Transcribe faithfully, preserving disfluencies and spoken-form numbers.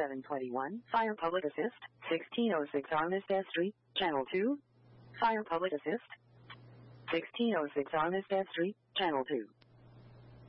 seven twenty-one. Fire Public Assist. sixteen oh six Armistead Street, Channel two. Fire Public Assist. sixteen oh six Armistead Street, Channel two.